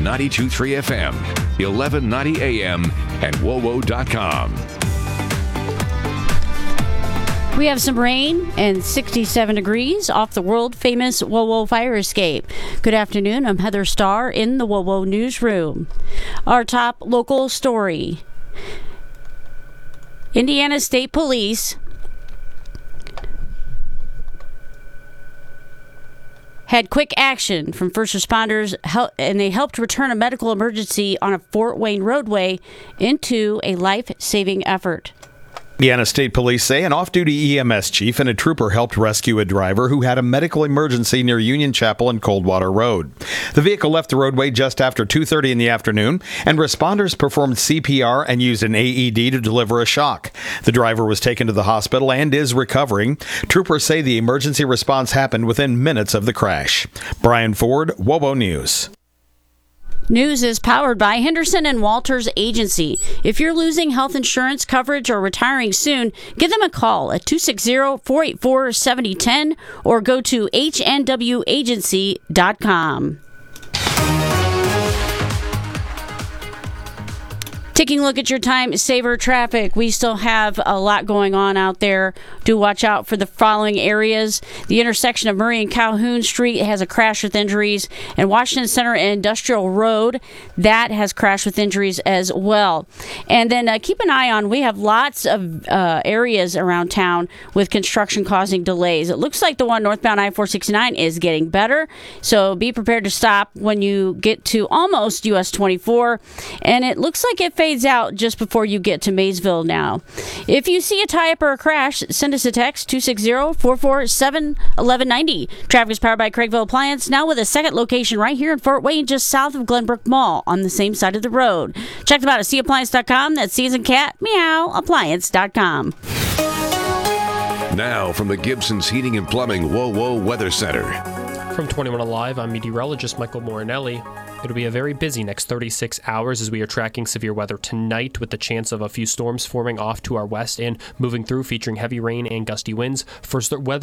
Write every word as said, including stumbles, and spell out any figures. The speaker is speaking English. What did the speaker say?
ninety-two point three F M, eleven ninety A M, and W O W O dot com. We have some rain and sixty-seven degrees off the world-famous W O W O fire escape. Good afternoon. I'm Heather Starr in the W O W O newsroom. Our top local story. Indiana State Police had quick action from first responders, and they helped return a medical emergency on a Fort Wayne roadway into a life-saving effort. Indiana State Police say an off-duty E M S chief and a trooper helped rescue a driver who had a medical emergency near Union Chapel and Coldwater Road. The vehicle left the roadway just after two thirty in the afternoon, and responders performed C P R and used an A E D to deliver a shock. The driver was taken to the hospital and is recovering. Troopers say the emergency response happened within minutes of the crash. Brian Ford, W O W O News. News is powered by Henderson and Walters Agency. If you're losing health insurance coverage or retiring soon, give them a call at two six zero, four eight four, seven zero one zero or go to H N W agency dot com. Taking a look at your time saver traffic, we still have a lot going on out there. Do watch out for the following areas. The intersection of Murray and Calhoun Street has a crash with injuries, and Washington Center and Industrial Road, that has crashed with injuries as well. And then uh, keep an eye on, we have lots of uh, areas around town with construction causing delays. It looks like the one northbound I four sixty-nine is getting better, so be prepared to stop when you get to almost U S twenty-four, and it looks like it fades out just before you get to Maysville now. If you see a tie-up or a crash, send us a text, two six zero, four four seven, one one nine zero. Traffic is powered by Craigville Appliance, now with a second location right here in Fort Wayne, just south of Glenbrook Mall, on the same side of the road. Check them out at C appliance dot com. That's C as in cat, meow, appliance dot com. Now from the Gibson's Heating and Plumbing W O W O Weather Center. From twenty-one Alive, I'm meteorologist Michael Morinelli. It'll be a very busy next thirty-six hours as we are tracking severe weather tonight with the chance of a few storms forming off to our west and moving through, featuring heavy rain and gusty winds. First weather